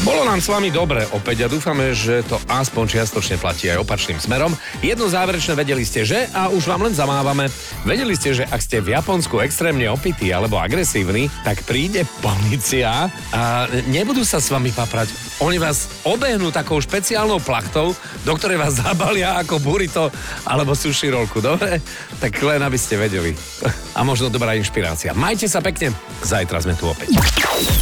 Bolo nám s vami dobre opäť a dúfame, že to aspoň čiastočne platí aj opačným smerom. Jedno záverečné, vedeli ste, že? A už vám len zamávame. Vedeli ste, že ak ste v Japonsku extrémne opití alebo agresívni, tak príde polícia a nebudú sa s vami paprať. Oni vás obehnú takou špeciálnou plachtou, do ktorej vás zabalia ako burrito alebo sushi rolku, dobre? Tak len aby ste vedeli. A možno dobrá inšpirácia. Majte sa pekne, zajtra sme tu opäť.